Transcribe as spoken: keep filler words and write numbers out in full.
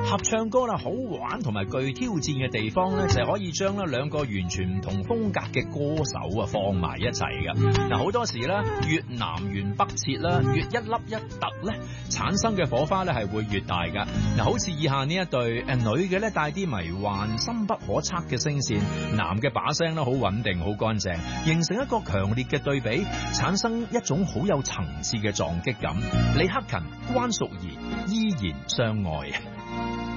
合唱歌啦，好玩同埋具挑戰嘅地方咧，就係可以將咧兩個完全唔同風格嘅歌手啊放埋一齊㗎。嗱，好多時咧越南轅北轍啦，越一粒一突咧，產生嘅火花咧係會越大噶。嗱，好似以下呢一對誒女嘅咧帶啲迷幻、深不可測嘅聲線，男嘅把聲咧好穩定、好乾淨，形成一個強烈嘅對比，產生一種好有層次嘅撞擊感。李克勤、關淑怡依然相愛。